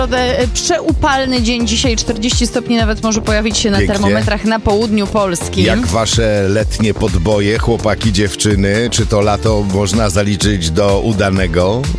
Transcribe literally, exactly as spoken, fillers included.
Przeupalny dzień dzisiaj, czterdzieści stopni nawet może pojawić się na Pięknie. termometrach na południu Polski. Jak wasze letnie podboje, chłopaki, dziewczyny? Czy to lato można zaliczyć do udanego?